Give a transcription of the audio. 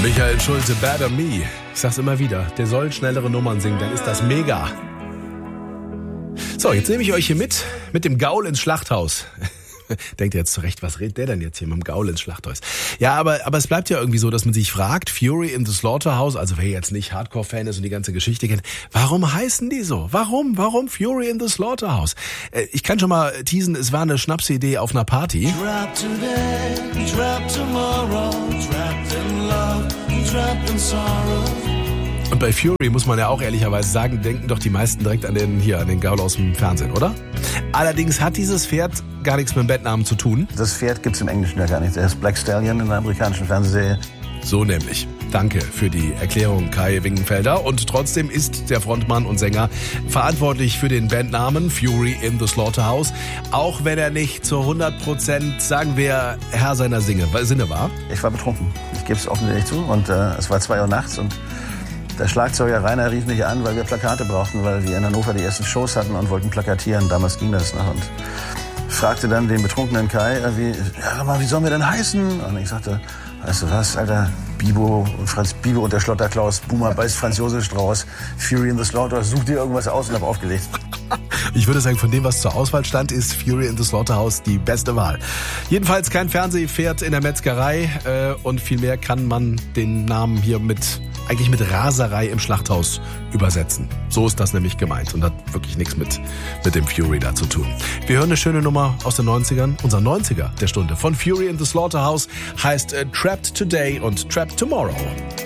Michael Schulte, Better Me. Ich sag's immer wieder, der soll schnellere Nummern singen, dann ist das mega. So, jetzt nehme ich euch hier mit dem Gaul ins Schlachthaus. Denkt ihr jetzt zurecht, was redet der denn jetzt hier mit dem Gaul ins Schlachthaus? Ja, aber es bleibt ja irgendwie so, dass man sich fragt, Fury in the Slaughterhouse, also wer jetzt nicht Hardcore-Fan ist und die ganze Geschichte kennt, warum heißen die so? Warum Fury in the Slaughterhouse? Ich kann schon mal teasen, es war eine Schnapsidee auf einer Party. Trapped today, trapped tomorrow, trapped in love, trapped in sorrow. Und bei Fury muss man ja auch ehrlicherweise sagen, denken doch die meisten direkt an den Gaul aus dem Fernsehen, oder? Allerdings hat dieses Pferd gar nichts mit dem Bandnamen zu tun. Das Pferd gibt's im Englischen ja gar nicht. Der ist Black Stallion in der amerikanischen Fernsehserie. So nämlich. Danke für die Erklärung, Kai Wingenfelder. Und trotzdem ist der Frontmann und Sänger verantwortlich für den Bandnamen Fury in the Slaughterhouse. Auch wenn er nicht zu 100%, sagen wir, Herr seiner Sinne war. Ich war betrunken. Ich gebe es offensichtlich zu. Und es war 2 Uhr nachts und der Schlagzeuger Rainer rief mich an, weil wir Plakate brauchten, weil wir in Hannover die ersten Shows hatten und wollten plakatieren. Damals ging das noch. Und fragte dann den betrunkenen Kai, wie sollen wir denn heißen? Und ich sagte, weißt du was, Alter, Bibo und der Schlotterklaus, Boomer beißt Franz Josef Strauß, Fury in the Slaughterhouse, such dir irgendwas aus und hab aufgelegt. Ich würde sagen, von dem, was zur Auswahl stand, ist Fury in the Slaughterhouse die beste Wahl. Jedenfalls kein Fernsehpferd in der Metzgerei und vielmehr kann man den Namen hier eigentlich mit Raserei im Schlachthaus übersetzen. So ist das nämlich gemeint und hat wirklich nichts mit dem Fury da zu tun. Wir hören eine schöne Nummer aus den 90ern. Unser 90er der Stunde von Fury in the Slaughterhouse heißt Trapped Today und Trapped Tomorrow.